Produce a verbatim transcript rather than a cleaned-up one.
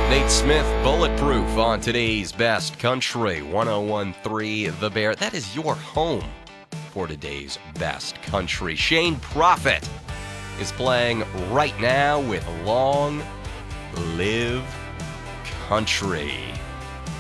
Nate Smith, Bulletproof on today's Best Country, one oh one point three The Bear. That is your home for today's Best Country. Shane Prophet is playing right now with Long Live Country.